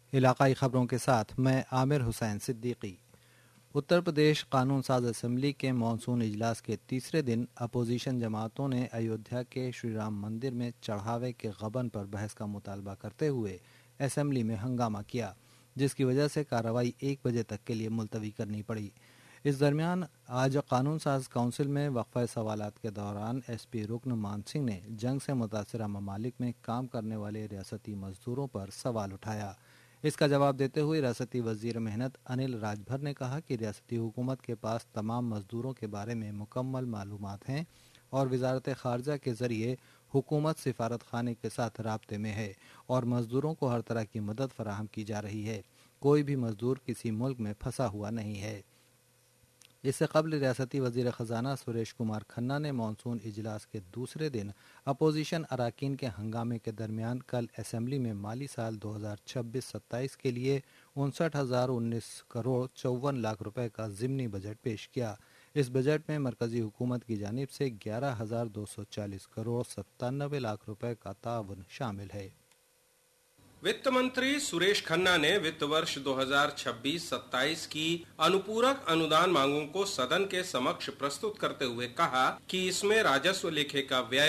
علاقائی خبروں کے ساتھ میں عامر حسین صدیقی۔ اتر پردیش قانون ساز اسمبلی کے مانسون اجلاس کے تیسرے دن اپوزیشن جماعتوں نے ایودھیا کے شری رام مندر میں چڑھاوے کے غبن پر بحث کا مطالبہ کرتے ہوئے اسمبلی میں ہنگامہ کیا، جس کی وجہ سے کارروائی 1 بجے تک کے لیے ملتوی کرنی پڑی۔ اس درمیان آج قانون ساز کونسل میں وقفہ سوالات کے دوران ایس پی رکن مان سنگھ نے جنگ سے متاثرہ ممالک میں کام کرنے والے ریاستی مزدوروں پر سوال اٹھایا۔ اس کا جواب دیتے ہوئے ریاستی وزیر محنت انل راج بھر نے کہا کہ ریاستی حکومت کے پاس تمام مزدوروں کے بارے میں مکمل معلومات ہیں اور وزارت خارجہ کے ذریعے حکومت سفارت خانے کے ساتھ رابطے میں ہے اور مزدوروں کو ہر طرح کی مدد فراہم کی جا رہی ہے۔ کوئی بھی مزدور کسی ملک میں پھنسا ہوا نہیں ہے۔ اس سے قبل ریاستی وزیر خزانہ سریش کمار کھنہ نے مانسون اجلاس کے دوسرے دن اپوزیشن اراکین کے ہنگامے کے درمیان کل اسمبلی میں مالی سال 2026-27 کے لیے 59,019 کروڑ 54 لاکھ روپے کا ضمنی بجٹ پیش کیا۔ اس بجٹ میں مرکزی حکومت کی جانب سے 11,240 کروڑ 97 لاکھ روپے کا تعاون شامل ہے۔ वित्त मंत्री सुरेश खन्ना ने वित्त वर्ष 2026-27 की अनुपूरक अनुदान मांगों को सदन के समक्ष प्रस्तुत करते हुए कहा कि इसमें राजस्व लेखे का व्यय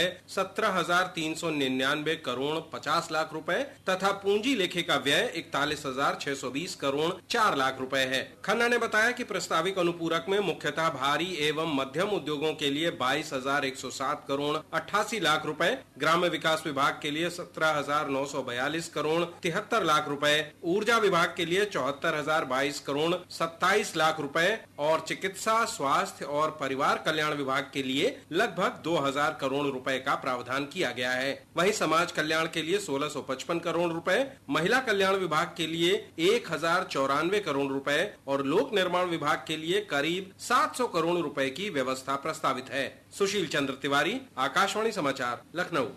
17,399 करोड़ 50 लाख रुपए तथा पूंजी लेखे का व्यय 41,620 करोड़ 4 लाख रुपए है। खन्ना ने बताया कि प्रस्तावित अनुपूरक में मुख्यतः भारी एवं मध्यम उद्योगों के लिए 22,107 करोड़ 88 लाख रुपए, ग्राम्य विकास विभाग के लिए 17,942 करोड़ 73 लाख रुपए, ऊर्जा विभाग के लिए 74,022 करोड़ 27 लाख रुपए और चिकित्सा, स्वास्थ्य और परिवार कल्याण विभाग के लिए लगभग 2,000 करोड़ रुपए का प्रावधान किया गया है। वहीं समाज कल्याण के लिए 1,655 करोड़ रुपए, महिला कल्याण विभाग के लिए 1,094 करोड़ रुपए और लोक निर्माण विभाग के लिए करीब 700 करोड़ रुपए की व्यवस्था प्रस्तावित है। सुशील चंद्र तिवारी, आकाशवाणी समाचार, लखनऊ।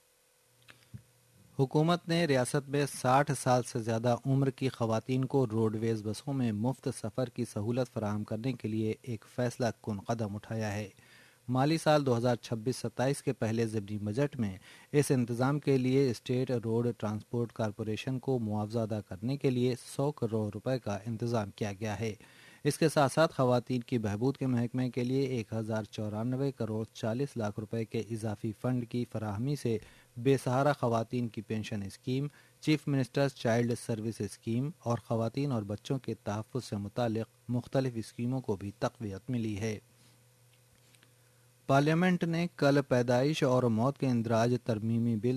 حکومت نے ریاست میں 60 سال سے زیادہ عمر کی خواتین کو روڈ ویز بسوں میں مفت سفر کی سہولت فراہم کرنے کے لیے ایک فیصلہ کن قدم اٹھایا ہے۔ مالی سال 2026-27 کے پہلے ضمنی بجٹ میں اس انتظام کے لیے اسٹیٹ روڈ ٹرانسپورٹ کارپوریشن کو معاوضہ ادا کرنے کے لیے 100 کروڑ روپے کا انتظام کیا گیا ہے۔ اس کے ساتھ ساتھ خواتین کی بہبود کے محکمے کے لیے 1,094 کروڑ 40 لاکھ روپے کے اضافی فنڈ کی فراہمی سے بے سہارا خواتین کی pension scheme, chief ministers child service scheme اور خواتین اور بچوں کے تحفظ سے متعلق مختلف اسکیموں کو بھی تقویت ملی ہے۔ پارلیمنٹ نے کل پیدائش اور موت کے اندراج ترمیمی بل